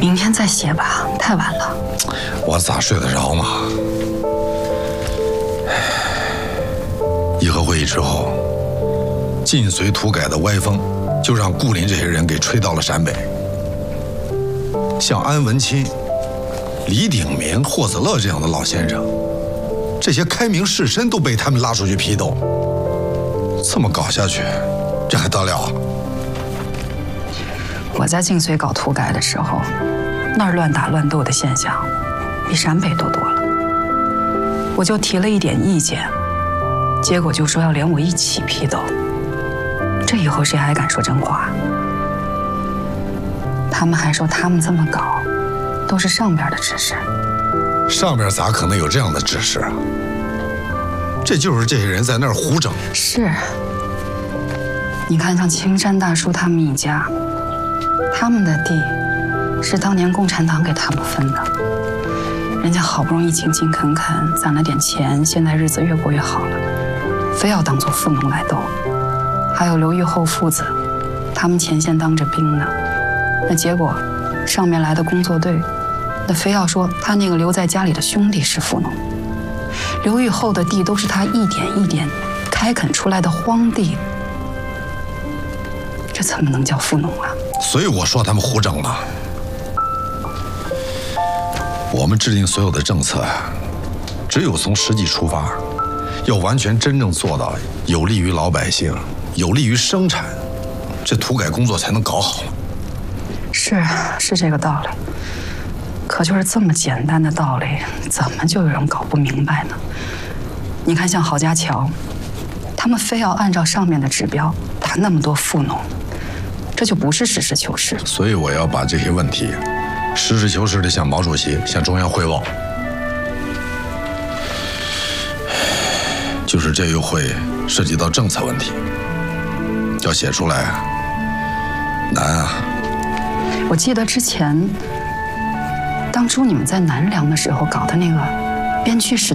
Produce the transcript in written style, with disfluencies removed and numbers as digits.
明天再写吧，太晚了。 我咋睡得着嘛？议和会议之后，晋绥土改的歪风就让顾林这些人给吹到了陕北。像安文钦、李鼎铭、霍子乐这样的老先生，这些开明士绅都被他们拉出去批斗。这么搞下去，这还得了啊？ 我在晋绥搞土改的时候，那儿乱打乱斗的现象比陕北都多了。我就提了一点意见，结果就说要连我一起批斗。这以后谁还敢说真话？他们还说他们这么搞，都是上边的指示。 上边咋可能有这样的指示啊？这就是这些人在那儿胡整。 是，你看像青山大叔他们一家，他们的地是当年共产党给他们分的，人家好不容易勤勤恳恳攒了点钱，现在日子越过越好了，非要当做富农来斗。还有刘玉厚父子，他们前线当着兵呢，那结果上面来的工作队，那非要说他那个留在家里的兄弟是富农。刘玉厚的地都是他一点一点开垦出来的荒地，这怎么能叫富农啊？ 所以我说他们胡整了。我们制定所有的政策，只有从实际出发，要完全真正做到有利于老百姓，有利于生产，这土改工作才能搞好。 是这个道理，可就是这么简单的道理，怎么就有人搞不明白呢？你看像郝家桥，他们非要按照上面的指标打那么多富农，这就不是实事求是。 所以我要把这些问题实事求是地向毛主席、向中央汇报。就是这又会涉及到政策问题，要写出来难啊。 我记得之前当初你们在南梁的时候搞的那个边区时